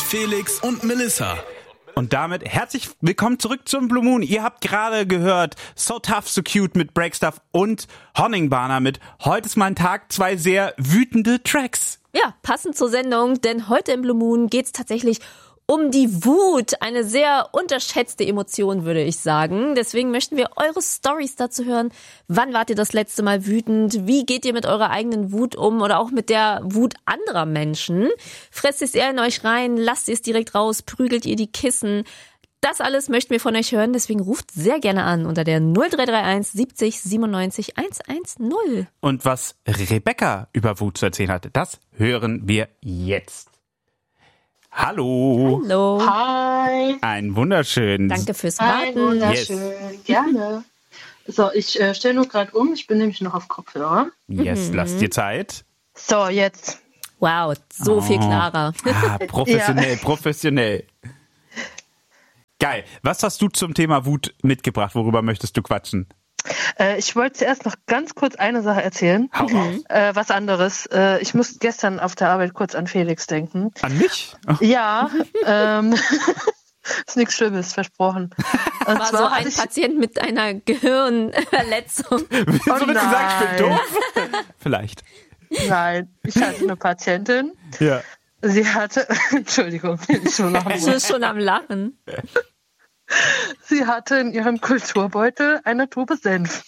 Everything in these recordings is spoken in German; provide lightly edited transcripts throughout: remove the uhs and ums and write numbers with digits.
Felix und Melissa. Und damit herzlich willkommen zurück zum Blue Moon. Ihr habt gerade gehört So Tough, So Cute mit Breakstuff und Honningbahner mit Heute ist mein Tag, 2 sehr wütende Tracks. Ja, passend zur Sendung, denn heute im Blue Moon geht's tatsächlich um die Wut. Eine sehr unterschätzte Emotion, würde ich sagen. Deswegen möchten wir eure Storys dazu hören. Wann wart ihr das letzte Mal wütend? Wie geht ihr mit eurer eigenen Wut um oder auch mit der Wut anderer Menschen? Fresst es eher in euch rein? Lasst ihr es direkt raus? Prügelt ihr die Kissen? Das alles möchten wir von euch hören. Deswegen ruft sehr gerne an unter der 0331 70 97 110. Und was Rebecca über Wut zu erzählen hatte, das hören wir jetzt. Hallo. Hallo. Hi. Ein wunderschön. Danke fürs Hi, Warten. wunderschön. Gerne. So, ich stelle nur gerade um. Ich bin nämlich noch auf Kopfhörer. Yes, lass dir Zeit. So, jetzt. Wow, so viel klarer. Professionell, Ja. professionell. Geil. Was hast du zum Thema Wut mitgebracht? Worüber möchtest du quatschen? Ich wollte zuerst noch ganz kurz eine Sache erzählen. Hau raus. Was anderes. Ich musste gestern auf der Arbeit kurz an Felix denken. An mich? Oh. Ja, ist nichts Schlimmes, versprochen. Und War so ein Patient mit einer Gehirnverletzung. Wieso Oh wird gesagt, ich bin nein. doof? Vielleicht. Nein, ich hatte eine Patientin. Ja. Sie hatte, Entschuldigung, ich schon noch Du bist schon am Lachen. Sie hatte in ihrem Kulturbeutel eine Tube Senf.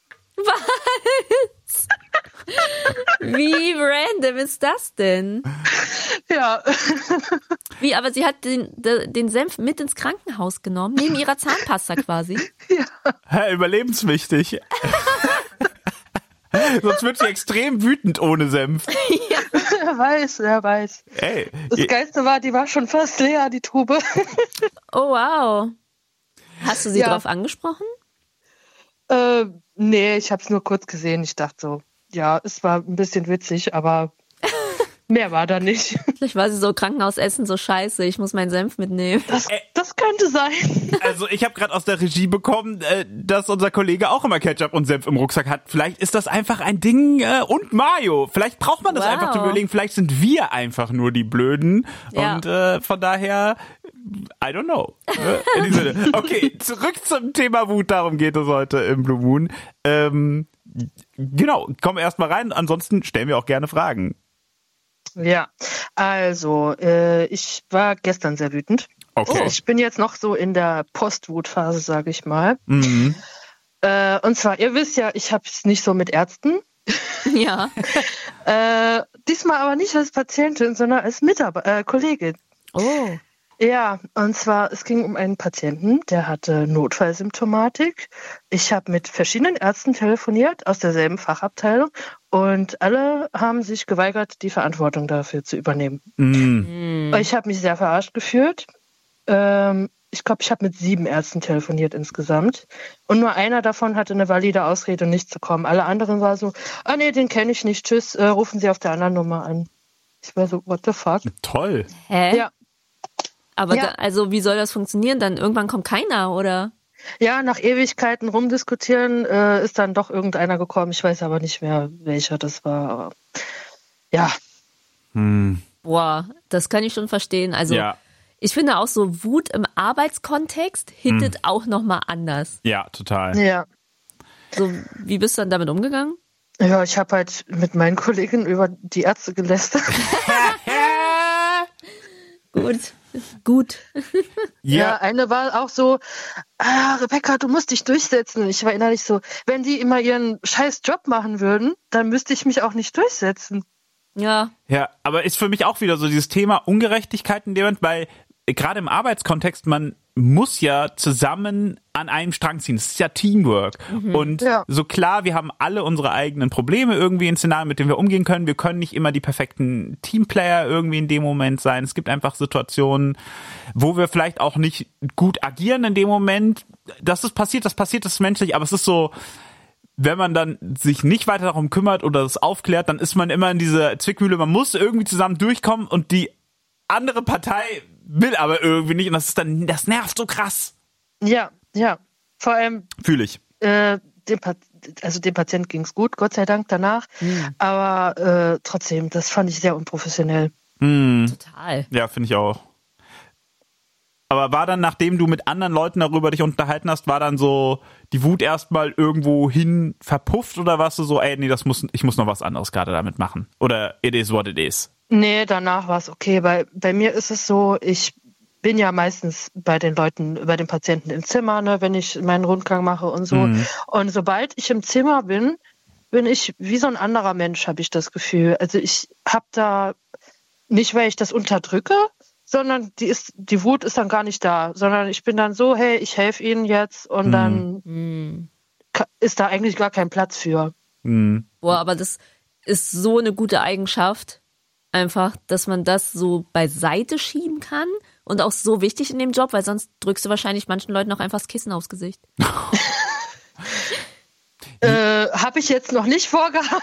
Was? Wie random ist das denn? Ja, Wie, aber sie hat den Senf mit ins Krankenhaus genommen, neben ihrer Zahnpasta quasi. Überlebenswichtig. Sonst wird sie extrem wütend ohne Senf. wer weiß. Ey, Das Geilste war, die war schon fast leer, die Tube. Oh, wow. Hast du sie Ja. drauf angesprochen? Nee, ich hab's nur kurz gesehen. Ich dachte so, ja, es war ein bisschen witzig, aber mehr war da nicht. Vielleicht war sie so Krankenhausessen so scheiße, ich muss meinen Senf mitnehmen. Das könnte sein. also ich habe gerade aus der Regie bekommen, dass unser Kollege auch immer Ketchup und Senf im Rucksack hat. Vielleicht ist das einfach ein Ding und Mayo. Vielleicht braucht man das Wow. einfach zu überlegen. Vielleicht sind wir einfach nur die Blöden. Ja. Und von daher, I don't know. In diesem Sinne. Okay, zurück zum Thema Wut. Darum geht es heute im Blue Moon. Genau, komm erst mal rein. Ansonsten stellen wir auch gerne Fragen. Ja, also, ich war gestern sehr wütend. Okay. Ich bin jetzt noch so in der Postwutphase, sage ich mal. Mhm. Und zwar, ihr wisst ja, ich habe es nicht so mit Ärzten. Ja. Diesmal aber nicht als Patientin, sondern als Kollegin. Oh. Ja, und zwar, es ging um einen Patienten, der hatte Notfallsymptomatik. Ich habe mit verschiedenen Ärzten telefoniert aus derselben Fachabteilung und alle haben sich geweigert, die Verantwortung dafür zu übernehmen. Mhm. Ich habe mich sehr verarscht gefühlt. Ich glaube, ich habe mit 7 Ärzten telefoniert insgesamt. Und nur einer davon hatte eine valide Ausrede, nicht zu kommen. Alle anderen waren so, ah nee, den kenne ich nicht, tschüss, rufen Sie auf der anderen Nummer an. Ich war so, what the fuck? Toll. Hä? Ja. Aber Ja. also wie soll das funktionieren? Dann irgendwann kommt keiner, oder? Ja, nach Ewigkeiten rumdiskutieren ist dann doch irgendeiner gekommen. Ich weiß aber nicht mehr, welcher das war. Aber ja, Boah, das kann ich schon verstehen. Also Ja. ich finde auch so Wut im Arbeitskontext hittet auch nochmal anders. Ja, total. ja. So, wie bist du dann damit umgegangen? Ja, ich habe halt mit meinen Kollegen über die Ärzte gelästert. Gut. Ja, eine war auch so, Rebecca, du musst dich durchsetzen. Ich war innerlich so, wenn die immer ihren scheiß Job machen würden, dann müsste ich mich auch nicht durchsetzen. Ja. Ja, aber ist für mich auch wieder so dieses Thema Ungerechtigkeit in dem Moment, weil gerade im Arbeitskontext, man muss ja zusammen an einem Strang ziehen. Es ist ja Teamwork. Und Ja. so klar, wir haben alle unsere eigenen Probleme irgendwie in Szenarien, mit denen wir umgehen können. Wir können nicht immer die perfekten Teamplayer irgendwie in dem Moment sein. Es gibt einfach Situationen, wo wir vielleicht auch nicht gut agieren in dem Moment. Das ist menschlich, aber es ist so, wenn man dann sich nicht weiter darum kümmert oder das aufklärt, dann ist man immer in dieser Zwickmühle. Man muss irgendwie zusammen durchkommen und die andere Partei will aber irgendwie nicht. Und das nervt so krass. Ja. Vor allem, Fühle ich. dem Patient ging es gut, Gott sei Dank danach. Aber trotzdem, das fand ich sehr unprofessionell. Total. Ja, finde ich auch. Aber war dann, nachdem du mit anderen Leuten darüber dich unterhalten hast, war dann so die Wut erstmal irgendwo hin verpufft oder warst du so, ey, nee, ich muss noch was anderes gerade damit machen? Oder it is what it is? Nee, danach war es okay, weil bei mir ist es so, ich bin ja meistens bei den Leuten, bei den Patienten im Zimmer, ne, wenn ich meinen Rundgang mache und so. Und sobald ich im Zimmer bin ich wie so ein anderer Mensch, habe ich das Gefühl. Also ich habe da nicht, weil ich das unterdrücke, sondern die Wut ist dann gar nicht da, sondern ich bin dann so, hey, ich helfe Ihnen jetzt und dann ist da eigentlich gar kein Platz für. Boah, aber das ist so eine gute Eigenschaft, einfach, dass man das so beiseite schieben kann und auch so wichtig in dem Job, weil sonst drückst du wahrscheinlich manchen Leuten auch einfach das Kissen aufs Gesicht. Habe ich jetzt noch nicht vorgehabt.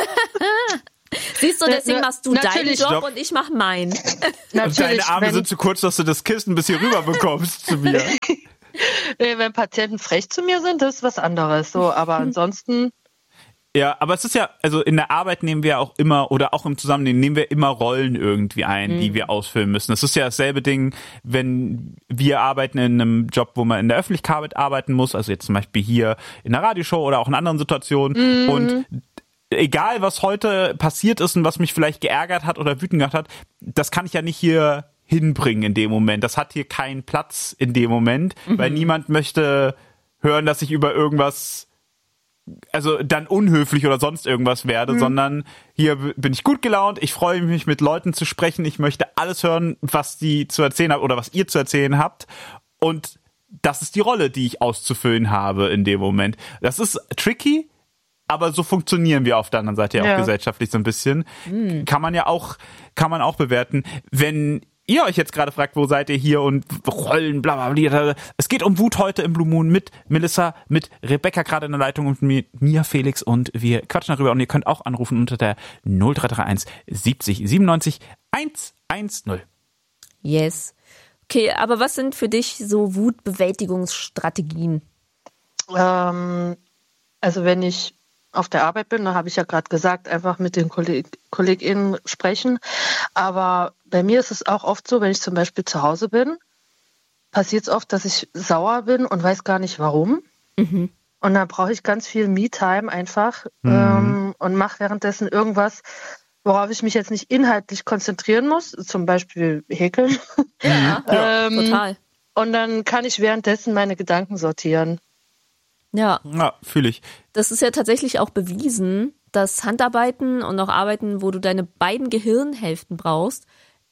Siehst du, deswegen machst du deinen natürlich. Job und ich mach meinen. Und deine Arme sind zu kurz, dass du das Kissen bis hier rüber bekommst zu mir. Wenn Patienten frech zu mir sind, das ist was anderes. So, aber ansonsten. Ja, aber es ist ja, also in der Arbeit nehmen wir auch immer, oder auch im Zusammenleben nehmen wir immer Rollen irgendwie ein, die wir ausfüllen müssen. Es ist ja dasselbe Ding, wenn wir arbeiten in einem Job, wo man in der Öffentlichkeit arbeiten muss, also jetzt zum Beispiel hier in der Radioshow oder auch in anderen Situationen. Und egal, was heute passiert ist und was mich vielleicht geärgert hat oder wütend gemacht hat, das kann ich ja nicht hier hinbringen in dem Moment. Das hat hier keinen Platz in dem Moment, weil niemand möchte hören, dass ich über irgendwas, also dann unhöflich oder sonst irgendwas werde, sondern hier bin ich gut gelaunt, ich freue mich, mit Leuten zu sprechen, ich möchte alles hören, was die zu erzählen haben oder was ihr zu erzählen habt, und das ist die Rolle, die ich auszufüllen habe in dem Moment. Das ist tricky, aber so funktionieren wir auf der anderen Seite ja auch gesellschaftlich so ein bisschen. Kann man auch bewerten. Wenn ihr euch jetzt gerade fragt, wo seid ihr hier und Rollen, bla bla bla. Es geht um Wut heute im Blue Moon mit Melissa, mit Rebecca gerade in der Leitung und mit mir, Felix, und wir quatschen darüber, und ihr könnt auch anrufen unter der 0331 70 97 110. Yes. Okay, aber was sind für dich so Wutbewältigungsstrategien? Also wenn ich auf der Arbeit bin, da habe ich ja gerade gesagt, einfach mit den KollegInnen sprechen. Aber bei mir ist es auch oft so, wenn ich zum Beispiel zu Hause bin, passiert es oft, dass ich sauer bin und weiß gar nicht warum. Und dann brauche ich ganz viel Me-Time einfach und mache währenddessen irgendwas, worauf ich mich jetzt nicht inhaltlich konzentrieren muss, zum Beispiel häkeln. Ja, total. Und dann kann ich währenddessen meine Gedanken sortieren. Ja, fühle ich. Das ist ja tatsächlich auch bewiesen, dass Handarbeiten und auch Arbeiten, wo du deine beiden Gehirnhälften brauchst.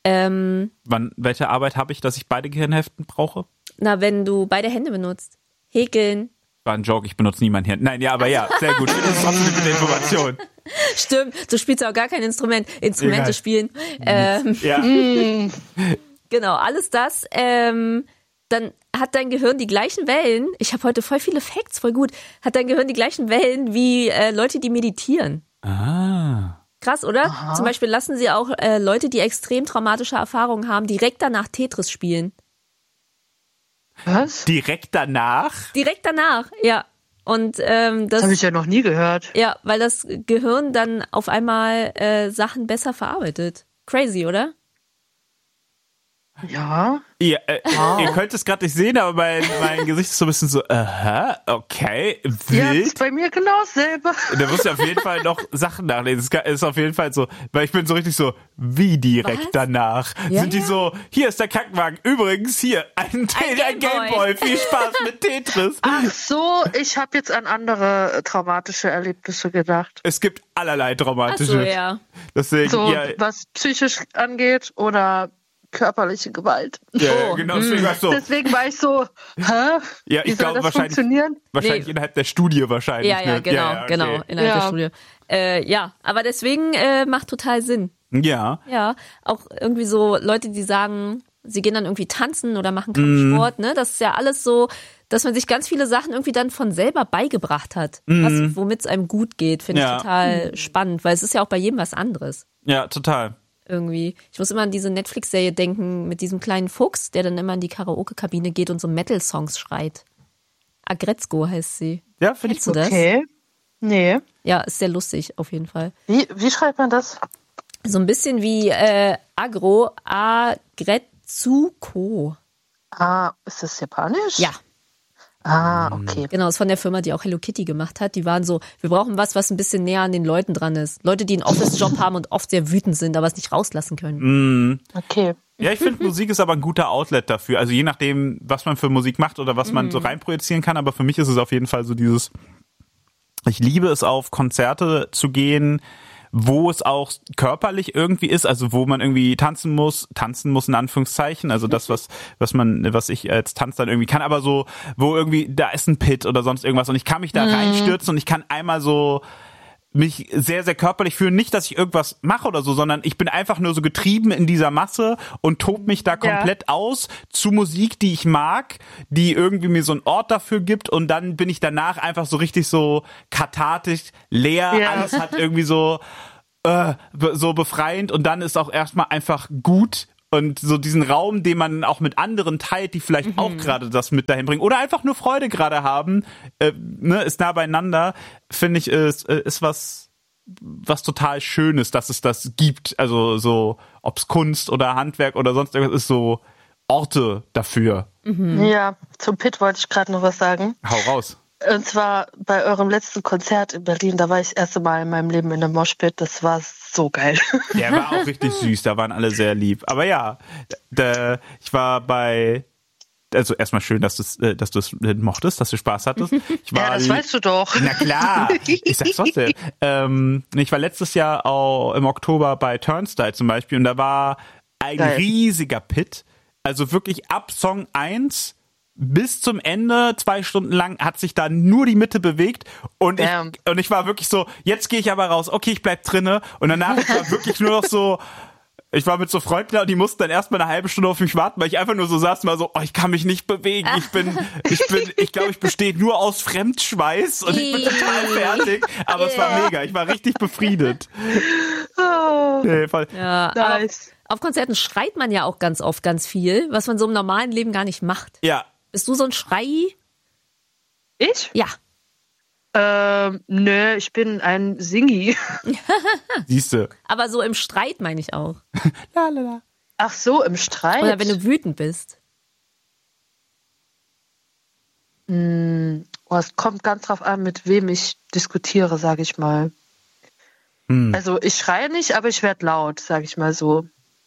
Welche Arbeit habe ich, dass ich beide Gehirnhälften brauche? Na, wenn du beide Hände benutzt. Häkeln. War ein Joke, ich benutze nie mein Hirn. Nein, ja, aber ja, sehr gut. Das ist trotzdem eine gute Information. Stimmt, du spielst auch gar kein Instrument. Instrumente Egal. spielen. Genau, alles das. Dann hat dein Gehirn die gleichen Wellen. Ich habe heute voll viele Facts, voll gut. Hat dein Gehirn die gleichen Wellen wie Leute, die meditieren. Krass, oder? Aha. Zum Beispiel lassen sie auch Leute, die extrem traumatische Erfahrungen haben, direkt danach Tetris spielen. Was? Direkt danach? Direkt danach, ja. Und das habe ich ja noch nie gehört. Ja, weil das Gehirn dann auf einmal Sachen besser verarbeitet. Crazy, oder? Ja. Ihr könnt es gerade nicht sehen, aber mein Gesicht ist so ein bisschen so, okay, wild. Ja, ist bei mir genau dasselbe. Da musst du auf jeden Fall noch Sachen nachlesen. Es ist auf jeden Fall so, weil ich bin so richtig so, wie direkt danach? Ja, sind die so, hier ist der Krankenwagen, übrigens hier, ein Gameboy, viel Spaß mit Tetris. Ach so, ich habe jetzt an andere traumatische Erlebnisse gedacht. Es gibt allerlei traumatische. Ach so, ja. Deswegen, so, was psychisch angeht oder körperliche Gewalt. Ja, genau. Deswegen war ich so, ja, ich glaube wahrscheinlich innerhalb der Studie wahrscheinlich. Ja, genau, innerhalb der Studie. Ja, aber deswegen macht total Sinn. Ja. Ja, auch irgendwie so Leute, die sagen, sie gehen dann irgendwie tanzen oder machen Kampfsport, ne? Das ist ja alles so, dass man sich ganz viele Sachen irgendwie dann von selber beigebracht hat, womit es einem gut geht, finde ich total spannend, weil es ist ja auch bei jedem was anderes. Ja, total. Irgendwie. Ich muss immer an diese Netflix-Serie denken mit diesem kleinen Fuchs, der dann immer in die Karaoke-Kabine geht und so Metal-Songs schreit. Agretzko heißt sie. Ja, finde ich gut. Das? Okay. Nee. Ja, ist sehr lustig, auf jeden Fall. Wie schreibt man das? So ein bisschen wie Agretsuko. Ah, ist das japanisch? Ja. Ah, okay. Genau, ist von der Firma, die auch Hello Kitty gemacht hat. Die waren so, wir brauchen was ein bisschen näher an den Leuten dran ist. Leute, die einen Office-Job haben und oft sehr wütend sind, aber es nicht rauslassen können. Okay. Ja, ich finde, Musik ist aber ein guter Outlet dafür. Also je nachdem, was man für Musik macht oder was man so reinprojizieren kann. Aber für mich ist es auf jeden Fall so dieses, ich liebe es, auf Konzerte zu gehen, wo es auch körperlich irgendwie ist, also wo man irgendwie tanzen muss in Anführungszeichen, also das, was ich als Tanz dann irgendwie kann, aber so, wo irgendwie, da ist ein Pit oder sonst irgendwas und ich kann mich da reinstürzen und ich kann einmal so mich sehr, sehr körperlich fühlen. Nicht, dass ich irgendwas mache oder so, sondern ich bin einfach nur so getrieben in dieser Masse und tob mich da komplett aus zu Musik, die ich mag, die irgendwie mir so einen Ort dafür gibt und dann bin ich danach einfach so richtig so kathartisch, leer, alles hat irgendwie so befreiend und dann ist auch erstmal einfach gut. Und so diesen Raum, den man auch mit anderen teilt, die vielleicht auch gerade das mit dahin bringen oder einfach nur Freude gerade haben, ist nah beieinander, finde ich, ist was total Schönes, dass es das gibt. Also so, ob's Kunst oder Handwerk oder sonst irgendwas ist, so Orte dafür. Ja, zum Pit wollte ich gerade noch was sagen. Hau raus. Und zwar bei eurem letzten Konzert in Berlin, da war ich das erste Mal in meinem Leben in einem Moshpit. Das war so geil. Der war auch richtig süß, da waren alle sehr lieb. Aber ja, ich war also erstmal schön, dass du es mochtest, dass du Spaß hattest. Das weißt du doch. Na klar, ich sag's trotzdem. Ich war letztes Jahr auch im Oktober bei Turnstile zum Beispiel und da war ein riesiger Pit. Also wirklich ab Song 1 bis zum Ende, 2 Stunden lang, hat sich da nur die Mitte bewegt und ich war wirklich so, jetzt gehe ich aber raus, okay, ich bleib drinne und danach war wirklich nur noch so, ich war mit so Freunden da und die mussten dann erstmal eine halbe Stunde auf mich warten, weil ich einfach nur so saß, mal so, ich kann mich nicht bewegen, ich glaube, ich bestehe nur aus Fremdschweiß und ich bin total fertig, aber es war mega, ich war richtig befriedet. Nee, voll. Ja, nice. Auf Konzerten schreit man ja auch ganz oft ganz viel, was man so im normalen Leben gar nicht macht. Ja. Bist du so ein Schrei? Ich? Ja. Nö, ich bin ein Singi. Siehste. Aber so im Streit meine ich auch. La, la, la. Ach so, im Streit? Oder wenn du wütend bist. Es kommt ganz drauf an, mit wem ich diskutiere, sage ich mal. Also ich schreie nicht, aber ich werde laut, sage ich mal so.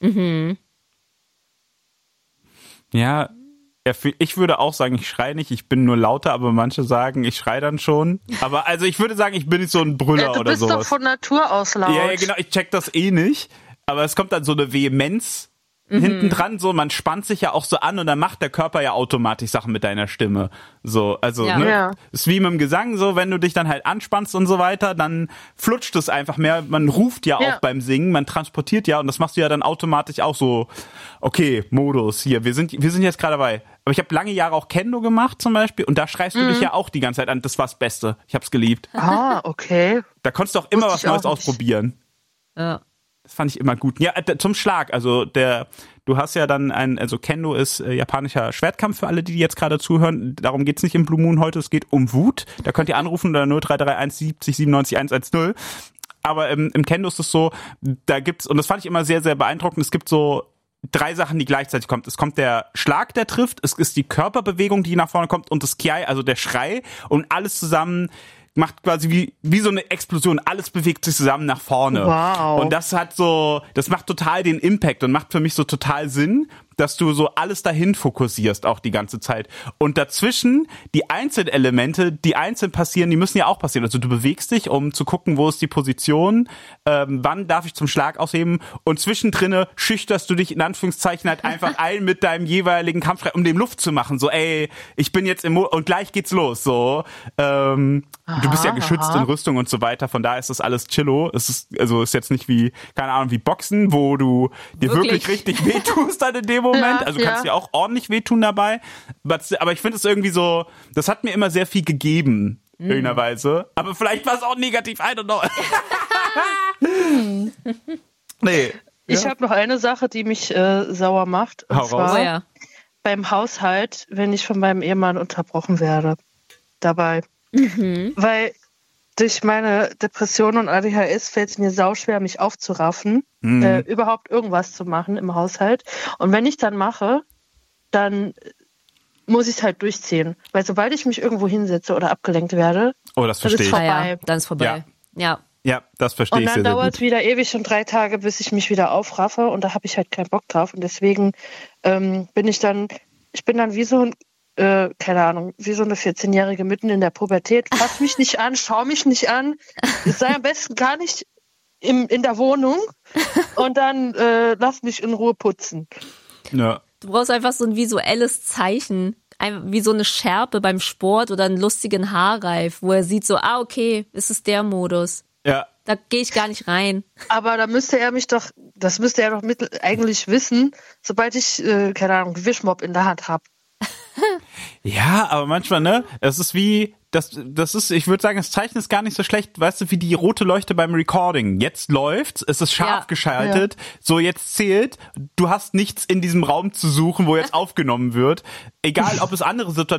Ja, ich würde auch sagen, ich schreie nicht, ich bin nur lauter, aber manche sagen, ich schreie dann schon. Aber also ich würde sagen, ich bin nicht so ein Brüller oder sowas. Du bist doch von Natur aus laut. Ja, genau, ich check das eh nicht. Aber es kommt dann so eine Vehemenz hinten dran, so, man spannt sich ja auch so an und dann macht der Körper ja automatisch Sachen mit deiner Stimme. So, also, ist wie mit dem Gesang so, wenn du dich dann halt anspannst und so weiter, dann flutscht es einfach mehr. Man ruft ja auch beim Singen, man transportiert ja und das machst du ja dann automatisch auch so, okay, Modus hier, wir sind jetzt gerade dabei. Aber ich habe lange Jahre auch Kendo gemacht zum Beispiel und da schreist du dich ja auch die ganze Zeit an. Das war das Beste. Ich hab's geliebt. Ah, okay. Da konntest du auch immer was Neues ausprobieren. Ja. Das fand ich immer gut. Ja, zum Schlag. Also du hast ja dann also Kendo ist japanischer Schwertkampf für alle, die jetzt gerade zuhören. Darum geht's nicht im Blue Moon heute. Es geht um Wut. Da könnt ihr anrufen unter 0331 70 97 110. Aber im Kendo ist es so, da gibt's, und das fand ich immer sehr, sehr beeindruckend, es gibt so 3 Sachen, die gleichzeitig kommt. Es kommt der Schlag, der trifft, es ist die Körperbewegung, die nach vorne kommt und das Kiai, also der Schrei und alles zusammen macht quasi wie so eine Explosion. Alles bewegt sich zusammen nach vorne. Wow. Und das macht total den Impact und macht für mich so total Sinn, dass du so alles dahin fokussierst auch die ganze Zeit. Und dazwischen die Einzelelemente, die einzeln passieren, die müssen ja auch passieren. Also du bewegst dich, um zu gucken, wo ist die Position, wann darf ich zum Schlag ausheben und zwischendrinne schüchterst du dich in Anführungszeichen halt einfach ein mit deinem jeweiligen Kampfschrei, um dem Luft zu machen. So, ey, ich bin jetzt und gleich geht's los. So, du bist ja geschützt in Rüstung und so weiter, von daher ist das alles chillo. Es ist jetzt nicht wie, keine Ahnung, wie Boxen, wo du dir wirklich richtig wehtust dann in dem Moment. Also kannst dir auch ordentlich wehtun dabei. Aber ich finde es irgendwie so, das hat mir immer sehr viel gegeben, in irgendeiner Weise. Aber vielleicht war es auch negativ, I don't know. Nee. Ich habe noch eine Sache, die mich sauer macht. Und zwar beim Haushalt, wenn ich von meinem Ehemann unterbrochen werde. Dabei. Weil durch meine Depression und ADHS fällt es mir sauschwer, mich aufzuraffen, überhaupt irgendwas zu machen im Haushalt. Und wenn ich dann mache, dann muss ich es halt durchziehen. Weil sobald ich mich irgendwo hinsetze oder abgelenkt werde, das verstehe ich. Ja, dann ist vorbei. Ja. Ja, das verstehe ich sehr, sehr gut. Und dann dauert es wieder ewig und 3 Tage, bis ich mich wieder aufraffe und da habe ich halt keinen Bock drauf und deswegen bin ich bin dann wie so ein, keine Ahnung, wie so eine 14-Jährige mitten in der Pubertät. Fass mich nicht an, schau mich nicht an, sei am besten gar nicht in der Wohnung und dann lass mich in Ruhe putzen. Ja. Du brauchst einfach so ein visuelles Zeichen, wie so eine Schärpe beim Sport oder einen lustigen Haarreif, wo er sieht so, okay, es ist der Modus. Ja. Da gehe ich gar nicht rein. Aber da müsste er doch eigentlich wissen, sobald ich, keine Ahnung, Wischmopp in der Hand habe. Ja, aber manchmal, ne, es ist wie, das ist, ich würde sagen, das Zeichen ist gar nicht so schlecht, weißt du, wie die rote Leuchte beim Recording. Jetzt läuft's, es ist scharf geschaltet, so jetzt zählt, du hast nichts in diesem Raum zu suchen, wo jetzt aufgenommen wird. Egal, ob es andere Situationen